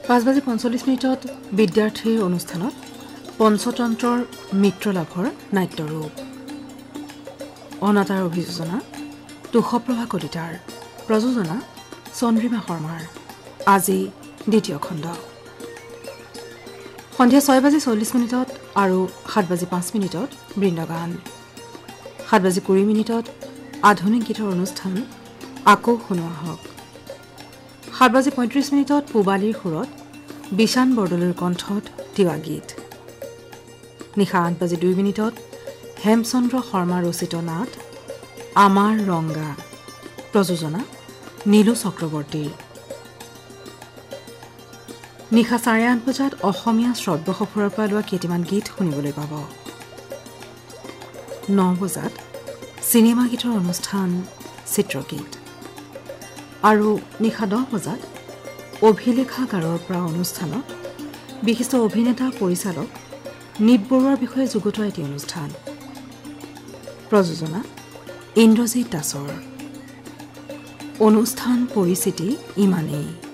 5:45 বিদ্যাৰ্থীৰ অনুষ্ঠানত পঞ্চতন্ত্ৰৰ মিত্ৰলাভৰ নাট্যৰূপ অনাতাৰ অভিযোজনা তুষপ্ৰভা কলিতাৰ প্ৰযোজনা চন্দ্ৰিমা শৰ্মাৰ আজি দ্বিতীয় খণ্ড সন্ধিয়া 6:40 আৰু 7:05 বৃন্দগান 7:20 আধুনিক গীতৰ অনুষ্ঠান আকৌ শুনোৱা হওক 7:35 পূবালীৰ সুৰত বিশান বৰদলৈৰ কণ্ঠত তিৱা গীত নিশা 8:02 হেমচন্দ্ৰ শৰ্মা ৰচিত নাট আমাৰ ৰংগা প্ৰযোজনা নীলু চক্ৰৱৰ্তীৰ নিশা 8:30 অসমীয়া শ্ৰব্য সফৰৰ পৰা লোৱা কেইটামান গীত শুনিবলৈ পাব 9:00 চিনেমা গীতৰ অনুষ্ঠান চিত্ৰগীত আৰু নিশা 10:00 অভিলেখাগাৰৰ পৰা অনুষ্ঠানত বিশিষ্ট অভিনেতা পৰিচালক নিপ বৰুৱাৰ বিষয়ে যুগুত এটি অনুষ্ঠান প্ৰযোজনা ইন্দ্ৰজিৎ দাসৰ অনুষ্ঠান পৰিস্থিতি ইমানেই